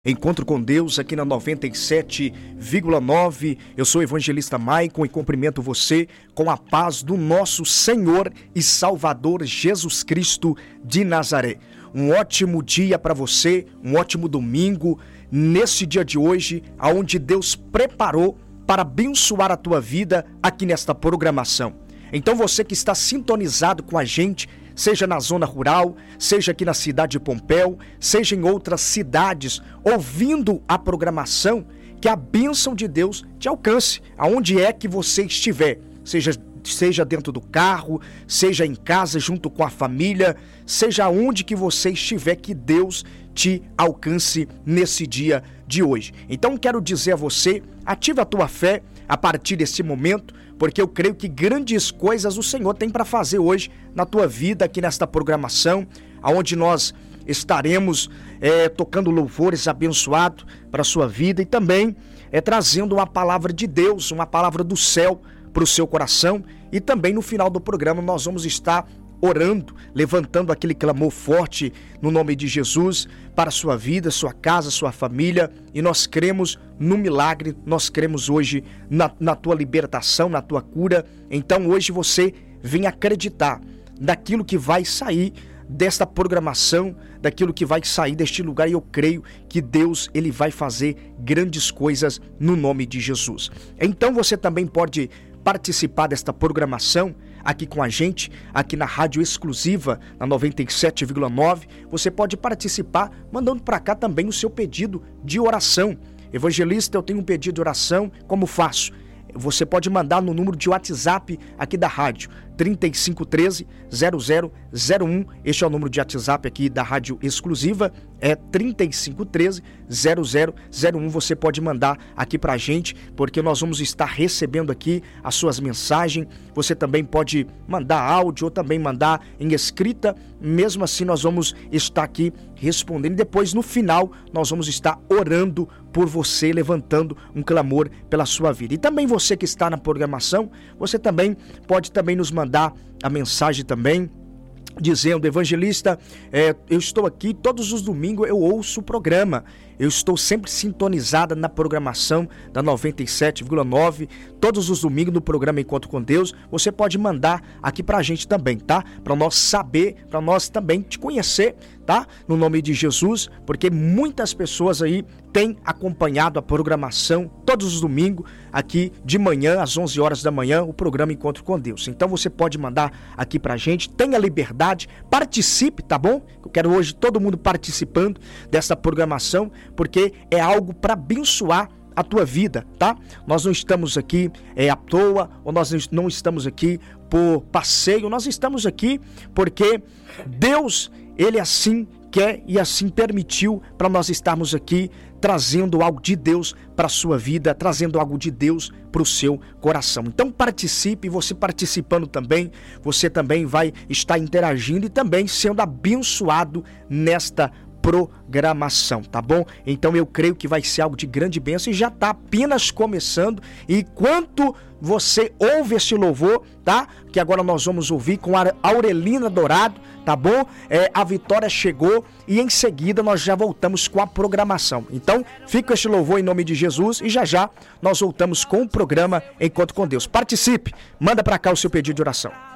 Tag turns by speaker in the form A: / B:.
A: Encontro com Deus aqui na 97,9. Eu sou o evangelista Maicon e cumprimento você com a paz do nosso Senhor e Salvador Jesus Cristo de Nazaré. Um ótimo dia para você, um ótimo domingo, nesse dia de hoje, aonde Deus preparou para abençoar a tua vida aqui nesta programação. Então você que está sintonizado com a gente, seja na zona rural, seja aqui na cidade de Pompéu, seja em outras cidades, ouvindo a programação, que a bênção de Deus te alcance, aonde é que você estiver, seja dentro do carro, seja em casa junto com a família, seja onde que você estiver, que Deus te alcance nesse dia de hoje. Então quero dizer a você, ative a tua fé a partir desse momento, porque eu creio que grandes coisas o Senhor tem para fazer hoje na tua vida, aqui nesta programação, onde nós estaremos tocando louvores abençoados para a sua vida e também trazendo uma palavra de Deus, uma palavra do céu para o seu coração. E também no final do programa nós vamos estar orando, levantando aquele clamor forte no nome de Jesus para a sua vida, sua casa, sua família, e nós cremos no milagre, nós cremos hoje na tua libertação, na tua cura. Então hoje você vem acreditar daquilo que vai sair desta programação, daquilo que vai sair deste lugar, e eu creio que Deus ele vai fazer grandes coisas no nome de Jesus. Então você também pode participar desta programação aqui com a gente, aqui na Rádio Exclusiva, na 97,9. Você pode participar mandando para cá também o seu pedido de oração. Evangelista, eu tenho um pedido de oração, como faço? Você pode mandar no número de WhatsApp aqui da rádio, 3513-0001. Este é o número de WhatsApp aqui da Rádio Exclusiva, é 3513-0001. Você pode mandar aqui pra gente, porque nós vamos estar recebendo aqui as suas mensagens. Você também pode mandar áudio ou também mandar em escrita. Mesmo assim, nós vamos estar aqui respondendo. Depois, no final, nós vamos estar orando por você, levantando um clamor pela sua vida. E também você que está na programação, você também pode também nos mandar a mensagem também, dizendo: evangelista, eu estou aqui todos os domingos, eu ouço o programa, eu estou sempre sintonizada na programação da 97,9, todos os domingos no programa Encontro com Deus. Você pode mandar aqui pra gente também, tá? Para nós saber, para nós também te conhecer, tá? No nome de Jesus, porque muitas pessoas aí têm acompanhado a programação todos os domingos, aqui de manhã, às 11 horas da manhã, o programa Encontro com Deus. Então você pode mandar aqui pra gente, tenha liberdade, participe, tá bom? Eu quero hoje todo mundo participando dessa programação, porque é algo para abençoar a tua vida, tá? Nós não estamos aqui à toa, ou nós não estamos aqui por passeio, nós estamos aqui porque Deus, ele assim quer e assim permitiu para nós estarmos aqui trazendo algo de Deus para a sua vida, trazendo algo de Deus para o seu coração. Então participe, você participando também, você também vai estar interagindo e também sendo abençoado nesta programação, tá bom? Então eu creio que vai ser algo de grande bênção e já está apenas começando. E enquanto você ouve esse louvor, tá? Que agora nós vamos ouvir com a Aurelina Dourado, tá bom? A vitória chegou e em seguida nós já voltamos com a programação. Então fica com este louvor em nome de Jesus e já nós voltamos com o programa Encontro com Deus. Participe, manda para cá o seu pedido de oração.